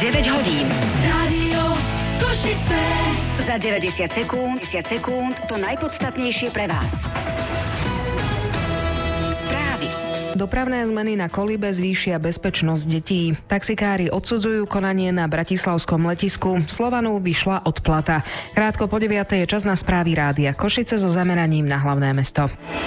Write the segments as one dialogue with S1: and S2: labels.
S1: 9 hodín.
S2: Rádio Košice.
S1: Za 90 sekúnd to najpodstatnejšie pre vás. Správy.
S3: Dopravné zmeny na Kolibe zvýšia bezpečnosť detí. Taxikári odsudzujú konanie na bratislavskom letisku. Slovanu vyšla odplata. Krátko po 9:00 je čas na správy Rádia Košice so zameraním na hlavné mesto.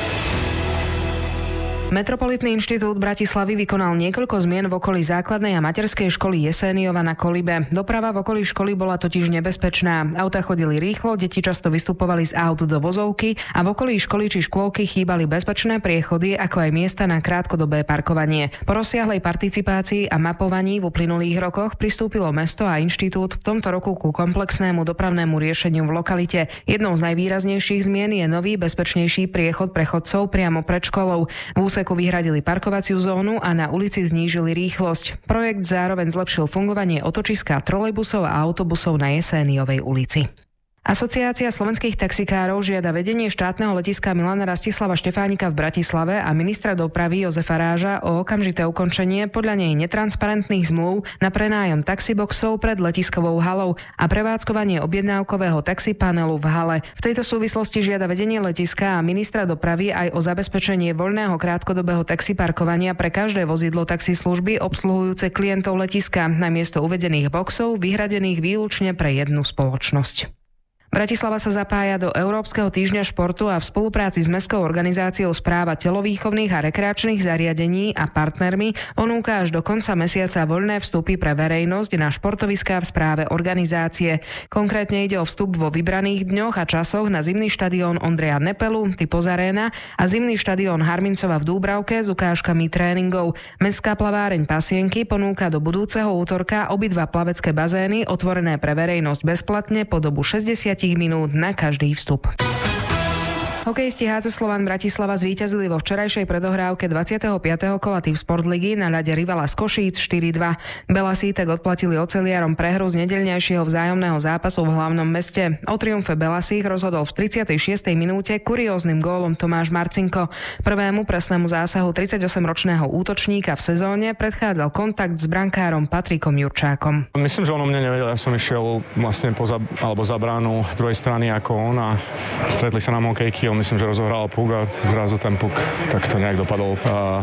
S3: Metropolitný inštitút Bratislavy vykonal niekoľko zmien v okolí základnej a materskej školy Jeséniova na Kolibe. Doprava v okolí školy bola totiž nebezpečná. Autá chodili rýchlo, deti často vystupovali z aut do vozovky a v okolí školy či škôlky chýbali bezpečné priechody, ako aj miesta na krátkodobé parkovanie. Po rozsiahlej participácii a mapovaní v uplynulých rokoch pristúpilo mesto a inštitút v tomto roku ku komplexnému dopravnému riešeniu v lokalite. Jednou z najvýraznejších zmien je nový bezpečnejší priechod pre chodcov priamo pred školou. V úseku vyhradili parkovaciu zónu a na ulici znížili rýchlosť. Projekt zároveň zlepšil fungovanie otočiska trolejbusov a autobusov na Jeséniovej ulici. Asociácia slovenských taxikárov žiada vedenie štátneho letiska Milana Rastislava Štefánika v Bratislave a ministra dopravy Jozefa Ráža o okamžité ukončenie podľa nej netransparentných zmluv na prenájom taxiboxov pred letiskovou halou a prevádzkovanie objednávkového taxipanelu v hale. V tejto súvislosti žiada vedenie letiska a ministra dopravy aj o zabezpečenie voľného krátkodobého taxiparkovania pre každé vozidlo taxislužby obsluhujúce klientov letiska namiesto uvedených boxov vyhradených výlučne pre jednu spoločnosť. Bratislava sa zapája do Európskeho týždňa športu a v spolupráci s mestskou organizáciou Správa telovýchovných a rekreačných zariadení a partnermi ponúka až do konca mesiaca voľné vstupy pre verejnosť na športoviská v správe organizácie. Konkrétne ide o vstup vo vybraných dňoch a časoch na zimný štadión Ondreja Nepelu, Typos Arena a zimný štadión Harmincova v Dúbravke s ukážkami tréningov. Mestská plaváreň Pasienky ponúka do budúceho útorka obidva plavecké bazény otvorené pre verejnosť bezplatne po dobu 60 minút na každý vstup. Hokejisti HC Slovan Bratislava zvíťazili vo včerajšej predohrávke 25. kola Tip Sport Ligy na ľade rivala z Košíc 4-2. Belasi tak odplatili oceliarom prehru z nedeľňajšieho vzájomného zápasu v hlavnom meste. O triumfe Belasích rozhodol v 36. minúte kurióznym gólom Tomáš Marcinko. Prvému presnému zásahu 38-ročného útočníka v sezóne predchádzal kontakt s brankárom Patrikom Jurčákom.
S4: Myslím, že on o mne nevedel, ja som išiel vlastne za bránu druhej strany ako on a stretli sa nám hokejky. Myslím, že rozohral puk a zrazu ten puk takto nejak dopadol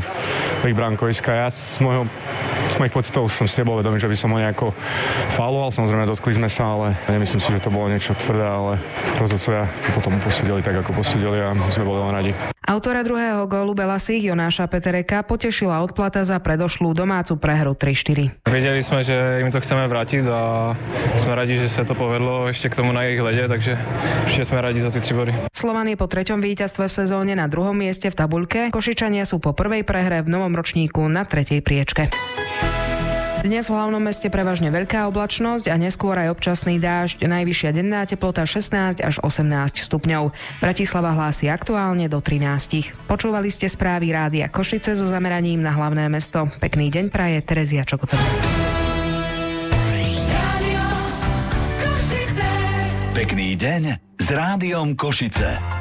S4: v bránkoviska. Ja z mojich pocitov som si nebol vedomý, že by som ho nejako fauloval. Samozrejme, dotkli sme sa, ale nemyslím si, že to bolo niečo tvrdé, ale rozhodcovia to potom posúdili tak, ako posúdili a my sme boli len radi.
S3: Autora druhého gólu Belasích Jonáša Petereka potešila odplata za predošlú domácu prehru 3-4.
S5: Vedeli sme, že im to chceme vrátiť a sme radi, že sa to povedlo ešte k tomu na ich lede, takže ešte sme radi za tie 3 body.
S3: Slovan je po 3. víťazstve v sezóne na 2. mieste v tabuľke. Košičania sú po prvej prehre v novom ročníku na 3. priečke. Dnes v hlavnom meste prevažne veľká oblačnosť a neskôr aj občasný dážď. Najvyššia denná teplota 16 až 18 stupňov. Bratislava hlási aktuálne do 13. Počúvali ste správy Rádia Košice so zameraním na hlavné mesto. Pekný deň praje Terezia Čokotová.
S2: Rádio Košice.
S6: Pekný deň s Rádiom Košice.